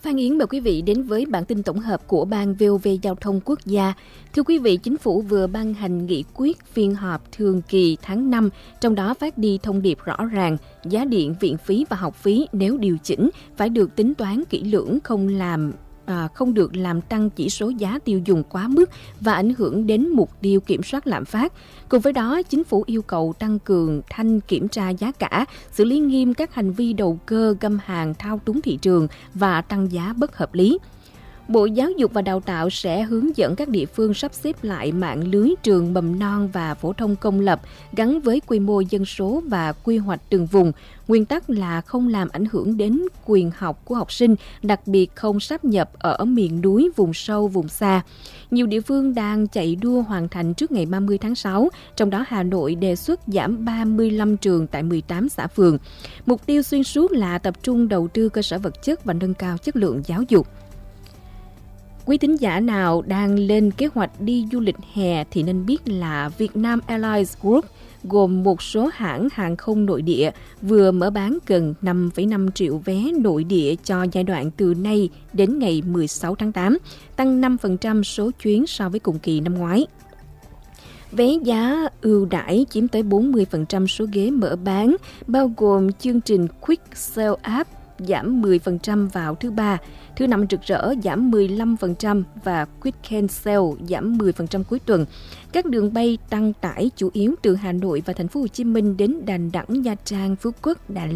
Phan Yến mời quý vị đến với bản tin tổng hợp của Ban VOV Giao thông Quốc gia. Thưa quý vị, Chính phủ vừa ban hành nghị quyết phiên họp thường kỳ tháng 5, trong đó phát đi thông điệp rõ ràng, giá điện, viện phí và học phí nếu điều chỉnh phải được tính toán kỹ lưỡng, không được làm tăng chỉ số giá tiêu dùng quá mức và ảnh hưởng đến mục tiêu kiểm soát lạm phát. Cùng với đó, Chính phủ yêu cầu tăng cường thanh kiểm tra giá cả, xử lý nghiêm các hành vi đầu cơ găm hàng thao túng thị trường và tăng giá bất hợp lý. Bộ Giáo dục và Đào tạo sẽ hướng dẫn các địa phương sắp xếp lại mạng lưới trường mầm non và phổ thông công lập gắn với quy mô dân số và quy hoạch từng vùng. Nguyên tắc là không làm ảnh hưởng đến quyền học của học sinh, đặc biệt không sáp nhập ở miền núi, vùng sâu, vùng xa. Nhiều địa phương đang chạy đua hoàn thành trước ngày 30 tháng 6, trong đó Hà Nội đề xuất giảm 35 trường tại 18 xã phường. Mục tiêu xuyên suốt là tập trung đầu tư cơ sở vật chất và nâng cao chất lượng giáo dục. Quý thính giả nào đang lên kế hoạch đi du lịch hè thì nên biết là Vietnam Airlines Group gồm một số hãng hàng không nội địa vừa mở bán gần 5,5 triệu vé nội địa cho giai đoạn từ nay đến ngày 16 tháng 8, tăng 5% số chuyến so với cùng kỳ năm ngoái. Vé giá ưu đãi chiếm tới 40% số ghế mở bán, bao gồm chương trình Quick Sale App giảm 10% vào thứ Ba, thứ Năm rực rỡ giảm 15% và Weekend Sale giảm 10% cuối tuần. Các đường bay tăng tải chủ yếu từ Hà Nội và Thành phố Hồ Chí Minh đến Đà Nẵng, Nha Trang, Phú Quốc, Đà Lạt.